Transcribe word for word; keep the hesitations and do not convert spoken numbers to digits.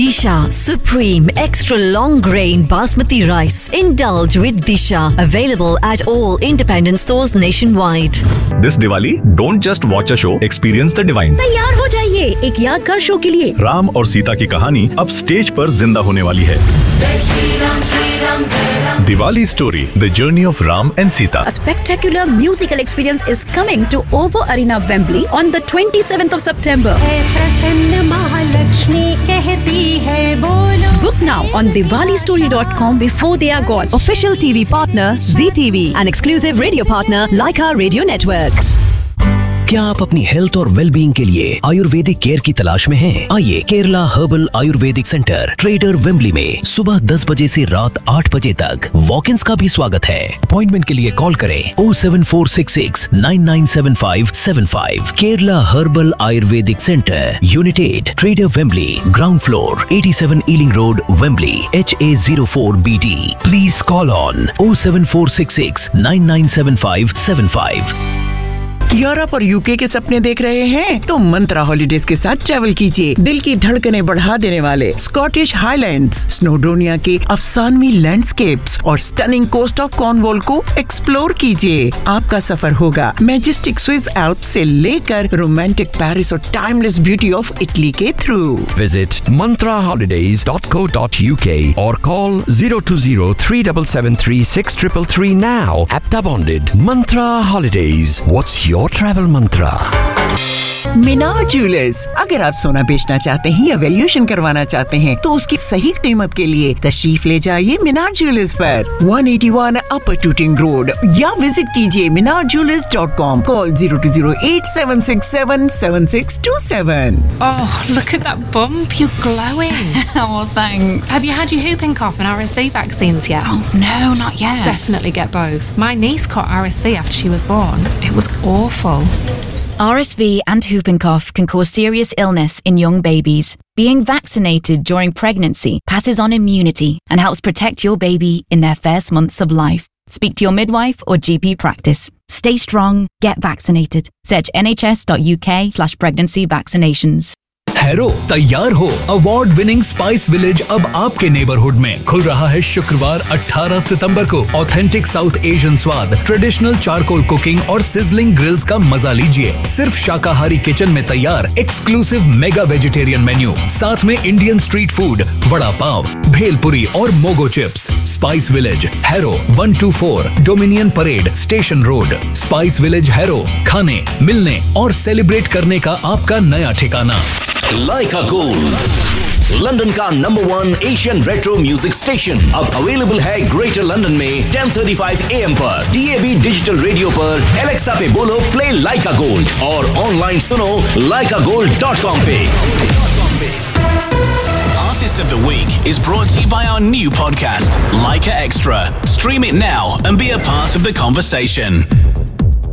Disha Supreme Extra Long Grain Basmati Rice. Indulge with Disha. Available at all independent stores nationwide. This Diwali, don't just watch a show, experience the divine. तैयार हो जाइए एक यादगार show के लिए। राम और सीता की कहानी अब स्टेज पर जिंदा होने वाली है। Diwali story, the journey of Ram and Sita. A spectacular musical experience is coming to O two Arena, Wembley on the twenty-seventh of September. Book now on Diwali story dot com before they are gone. Official T V partner Z T V and exclusive radio partner Leica Radio Network. क्या आप अपनी health और wellbeing के लिए Ayurvedic care की तलाश में हैं? आइए Kerala herbal Ayurvedic centre trader Wembley में सुबह दस बजे से रात आठ बजे तक वॉक-इन्स का भी स्वागत है। अपॉइंटमेंट के लिए कॉल करें O seven four six six nine nine seven five seven five. Kerala herbal Ayurvedic centre, unit eight, trader Wembley, ground floor, eighty seven ailing road, Wembley, H A zero four B D. Please call on O seven four six six nine nine seven five seven five. Europe और UK के सपने देख रहे हैं तो मंत्रा holidays के साथ travel कीजिए। दिल की धड़कनें बढ़ा देने वाले स्कॉटिश हाईलैंड्स, स्नोडोनिया के अफसानवी लैंडस्केप्स और स्टनिंग कोस्ट ऑफ कॉर्नवॉल को एक्सप्लोर कीजिए। आपका सफर होगा मैजेस्टिक स्विस एल्प्स से लेकर रोमांटिक पेरिस और टाइमलेस ब्यूटी ऑफ इटली के through. Visit mantra holidays dot co dot u k or call zero two zero three seven seven three six three three now. Apta bonded Mantra Holidays. What's your travel mantra? Minar jewellers, अगर आप सोना बेचना चाहते हैं या valuation करवाना चाहते हैं तो उसकी सही कीमत के लिए तशरीफ ले जाइए मीनार ज्वेलर्स पर one eighty-one अपर टूटिंग रोड या विजिट कीजिए मीनार jewellers dot com. Call zero two zero eight seven six seven seven six two seven. Oh, look at that bump, you're glowing. Oh, thanks. Have you had your whooping cough and R S V vaccines yet? Oh, no, not yet. Definitely get both. My niece caught R S V after she was born. It was awful. R S V and whooping cough can cause serious illness in young babies. Being vaccinated during pregnancy passes on immunity and helps protect your baby in their first months of life. Speak to your midwife or G P practice. Stay strong, get vaccinated. Search N H S dot U K slash pregnancy vaccinations. Harrow तैयार हो, award winning spice village अब आपके neighbourhood में खुल रहा है। शुक्रवार अठारह सितंबर को ऑथेंटिक साउथ एशियन स्वाद, ट्रेडिशनल चारकोल कुकिंग और सिजलिंग ग्रिल्स का मजा लीजिए। सिर्फ शाकाहारी किचन में तैयार एक्सक्लूसिव मेगा वेजिटेरियन मेन्यू, साथ में Indian street food, vada pav, bhelpuri और मोगो chips. Spice village harrow one two four dominion parade station road. Spice village harrow, खाने, मिलने और सेलिब्रेट करने का आपका नया ठिकाना। Leica Gold, लंदन का number one Asian retro music station, अब अवेलेबल है ग्रेटर लंदन में ten thirty-five A M पर, D A B digital radio पर, एलेक्सा पे बोलो प्ले Leica Gold और ऑनलाइन सुनो leica gold dot com पे। Artist of the Week is brought to you by our new podcast, Leica Extra. Stream it now and be a part of the conversation.